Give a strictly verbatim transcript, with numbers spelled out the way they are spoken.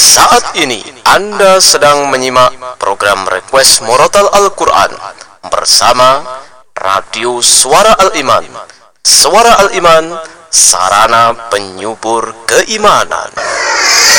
Saat ini Anda sedang menyimak program Request Murotal Al-Quran bersama Radio Suara Al-Iman. Suara Al-Iman, sarana penyubur keimanan.